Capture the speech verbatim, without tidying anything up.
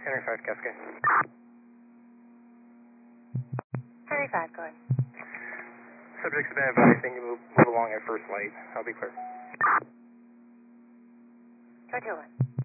Henry five, Cascade. Henry five, go ahead. Subject's been advised, then you move, move along at first light. I'll be clear. Go to one.